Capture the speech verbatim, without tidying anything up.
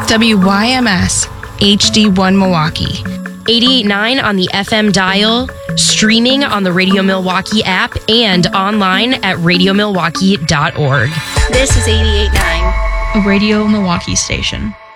W Y M S H D one Milwaukee. eighty-eight point nine on the F M dial, streaming on the Radio Milwaukee app, and online at radio milwaukee dot org. This is eighty-eight point nine. A Radio Milwaukee station.